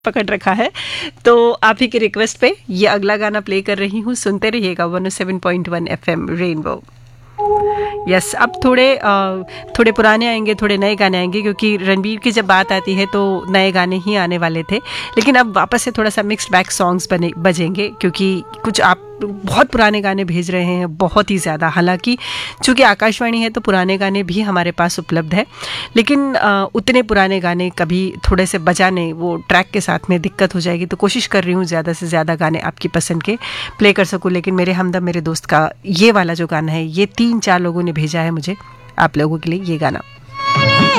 पकड़ रखा है। तो आप ही की रिक्वेस्ट पे ये अगला गाना प्ले कर रही हूँ, सुनते रहिएगा 107.1 एफएम रेनबो। यस, अब थोड़े पुराने आएंगे, थोड़े नए गाने आएंगे, क्योंकि रणबीर की जब बात आती है तो नए गाने ही आने वाले थे। लेकिन अब वापस से थोड़ा सा मिक्स्ड बैक सॉन्ग्स बजेंगे, क्योंकि कुछ आप बहुत पुराने गाने भेज रहे हैं, बहुत ही ज़्यादा। हालांकि चूँकि आकाशवाणी है तो पुराने गाने भी हमारे पास उपलब्ध है, लेकिन उतने पुराने गाने कभी थोड़े से बजाने, वो ट्रैक के साथ में दिक्कत हो जाएगी। तो कोशिश कर रही हूँ ज़्यादा से ज़्यादा गाने आपकी पसंद के प्ले कर सकूँ। लेकिन मेरे हमदम मेरे दोस्त का ये वाला जो गाना है, ये 3-4 लोगों ने भेजा है मुझे, आप लोगों के लिए ये गाना।